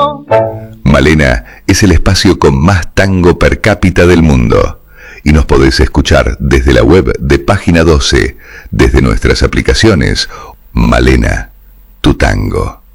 Malena es el espacio con más tango per cápita del mundo. Y nos podés escuchar desde la web de Página 12, desde nuestras aplicaciones. Malena, tu tango.